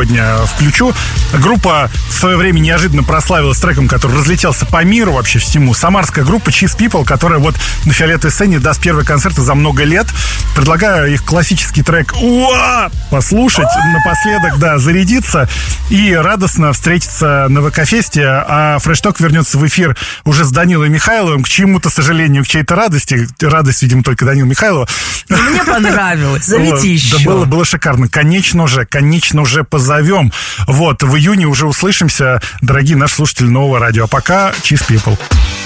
сегодня включу. Группа в свое время неожиданно прославилась треком, который разлетелся по миру вообще всему. Самарская группа Cheese People, которая вот на фиолетовой сцене даст первые концерты за много лет. Предлагаю их классический трек «Уа!» послушать, напоследок, да, зарядиться и радостно встретиться на ВК-фесте. А Фреш-ток вернется в эфир уже с Данилой Михайловым. К чему-то сожалению, к чьей-то радости. Радость, видимо, только Данила Михайлова. Мне понравилось. Зовите еще. Да, было шикарно. Конечно уже позовем. Вот, в июне уже услышимся, дорогие наши слушатели нового радио. А пока Cheese People.